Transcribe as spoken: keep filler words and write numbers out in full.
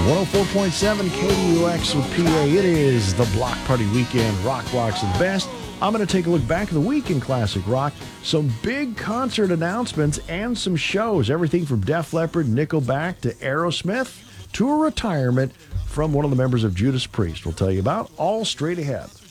one oh four point seven K D U X with P A. It is the Block Party Weekend. Rock Blocks are the best. I'm going to take a look back at the week in classic rock. Some big concert announcements and some shows. Everything from Def Leppard, Nickelback to Aerosmith to a retirement from one of the members of Judas Priest. We'll tell you about all straight ahead.